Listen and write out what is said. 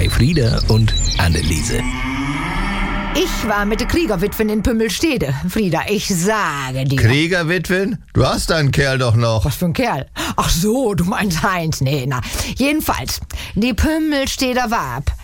Frieda und Anneliese. Ich war mit der Kriegerwitwen in Pümmelstede. Frieda, ich sage dir. Kriegerwitwen? Du hast deinen Kerl doch noch. Was für ein Kerl? Ach so, du meinst Heinz. Nee, na. Jedenfalls, die Pümmelsteder Wab